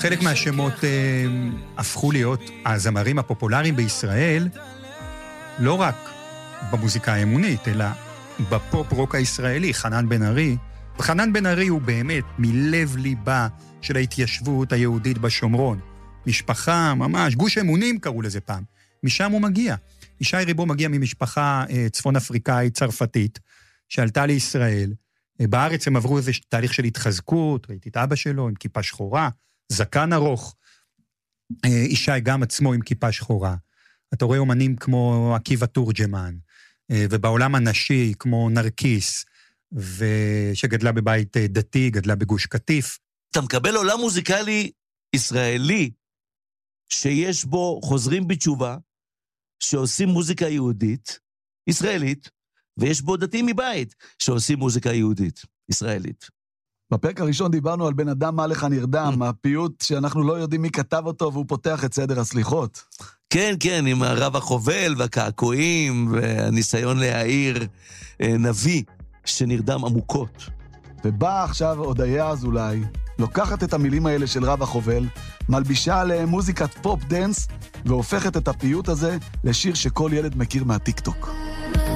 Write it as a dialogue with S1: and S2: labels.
S1: חלק מהשמות הפכו להיות הזמרים הפופולריים בישראל, לא רק במוזיקה האמונית, אלא בפופ רוק הישראלי, חנן בן ארי. וחנן בן ארי הוא באמת מלב ליבה של ההתיישבות היהודית בשומרון. משפחה, ממש, גוש אמונים קראו לזה פעם. משם הוא מגיע. ישי ריבו מגיע ממשפחה צפון אפריקאית צרפתית, שעלתה לישראל. בארץ הם עברו איזה תהליך של התחזקות, ראיתי את אבא שלו עם כיפה שחורה, זקן ארוך. ישי גם עצמו עם כיפה שחורה. אתה רואה אומנים כמו עקיבא תורג'מן, ובעולם הנשי כמו נרקיס, שגדלה בבית דתי, גדלה בגוש קטיף.
S2: אתה מקבל עולם מוזיקלי ישראלי, שיש בו חוזרים בתשובה, שעושים מוזיקה יהודית, ישראלית, ויש בו דתיים מבית, שעושים מוזיקה יהודית, ישראלית.
S3: בפרק הראשון דיברנו על בן אדם מה לך נרדם, הפיוט שאנחנו לא יודעים מי כתב אותו, והוא פותח את סדר הסליחות.
S2: כן, כן, עם הרב החובל והקעקועים, והניסיון להעיר נביא שנרדם עמוקות.
S3: ובא עכשיו הודיה אזולאי, לוקחת את המילים האלה של רב החובל, מלבישה עליהם מוזיקת פופ דנס, והופכת את הפיוט הזה לשיר שכל ילד מכיר מהטיקטוק.